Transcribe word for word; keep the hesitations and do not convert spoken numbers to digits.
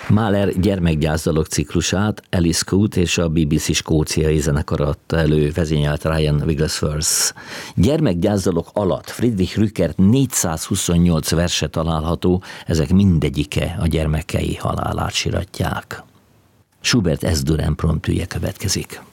Mahler gyermekgyászdalok ciklusát Alice Coote és a bé bé cé skóciai zenekar adta elő, vezényelt Ryan Wigglesworth. Gyermekgyászdalok alatt Friedrich Rückert négyszázhuszonnyolc verse található, ezek mindegyike a gyermekei halálát siratják. Schubert S-dur impromptüje következik.